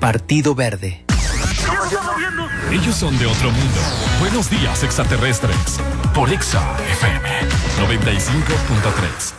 Partido Verde. Ellos son de otro mundo. Buenos días, extraterrestres. Por Exa FM 95.3.